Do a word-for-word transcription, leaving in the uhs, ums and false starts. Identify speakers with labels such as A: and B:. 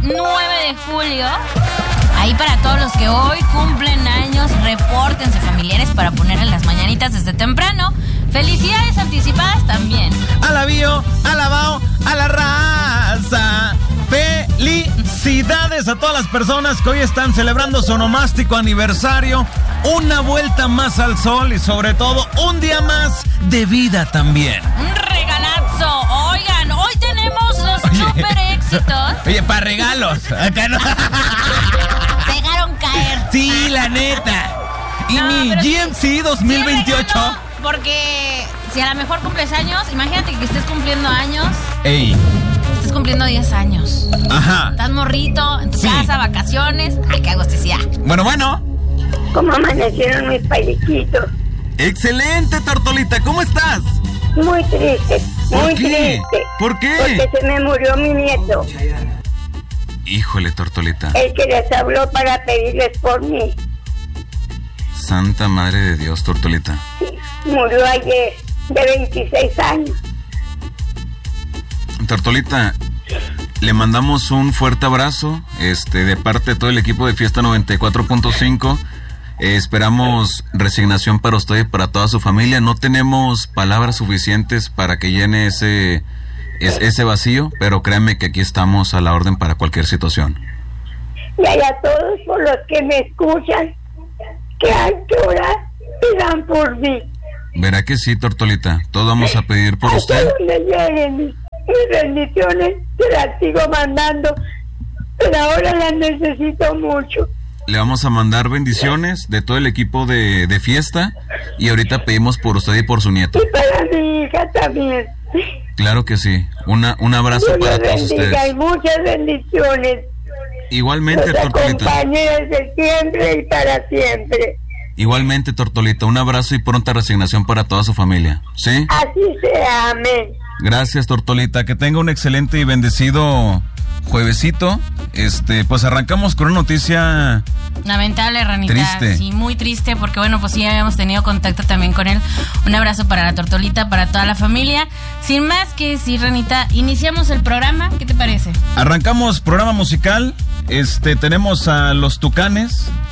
A: nueve de julio. Ahí para todos los que hoy cumplen años, repórtense familiares para ponerle las mañanitas desde temprano. Felicidades anticipadas también.
B: A la bio, a la bao, a la raza. Felicidades a todas las personas que hoy están celebrando su onomástico aniversario. Una vuelta más al sol y sobre todo un día más de vida también.
A: Un regalazo. Oigan, hoy tenemos los Oye. super éxitos.
B: Oye, para regalos. Acá no.
A: Se dejaron caer.
B: Sí, la neta. Y no, mi G M C sí, dos mil veintiocho.
A: Sí, porque si a lo mejor cumples años, imagínate que estés cumpliendo años.
B: Ey.
A: Estás cumpliendo diez años.
B: Ajá.
A: Estás morrito, en tu sí. casa, vacaciones. Ay, qué agusticidad.
B: Bueno, bueno.
C: ¿Cómo amanecieron mis payecitos?
B: Excelente, Tortolita. ¿Cómo estás?
C: Muy triste, muy
B: ¿Por qué?
C: triste.
B: ¿Por qué?
C: Porque se me murió mi nieto.
B: Híjole, Tortolita.
C: El que les habló para pedirles por mí.
B: Santa Madre de Dios, Tortolita.
C: Sí, murió ayer, de veintiséis años.
B: Tortolita, le mandamos un fuerte abrazo, este, de parte de todo el equipo de Fiesta noventa y cuatro punto cinco. Eh, esperamos resignación para usted y para toda su familia. No tenemos palabras suficientes para que llene ese, es, ese vacío, pero créanme que aquí estamos a la orden para cualquier situación.
C: Y a todos por los que me escuchan, que a qué hora pidan por mí.
B: Verá que sí, Tortolita, todos vamos a pedir por
C: Hasta
B: usted.
C: donde lleguen mis, mis bendiciones, se las sigo mandando, pero ahora las necesito mucho.
B: Le vamos a mandar bendiciones de todo el equipo de, de Fiesta y ahorita pedimos por usted y por su nieto.
C: Y para mi hija también.
B: Claro que sí. Una, un abrazo
C: Dios
B: para todos
C: bendiga
B: ustedes.
C: Y muchas bendiciones.
B: Igualmente,
C: Los
B: Tortolita.
C: acompañe desde siempre y para siempre.
B: Igualmente, Tortolita. Un abrazo y pronta resignación para toda su familia. ¿Sí?
C: Así sea, amén.
B: Gracias, Tortolita. Que tenga un excelente y bendecido juevesito. Este, pues arrancamos con una noticia
A: lamentable, Ranita.
B: Triste.
A: Sí, muy triste, porque bueno, pues sí habíamos tenido contacto también con él. Un abrazo para la Tortolita, para toda la familia. Sin más que decir, Ranita, iniciamos el programa. ¿Qué te parece?
B: Arrancamos programa musical. Este, tenemos a los Tucanes,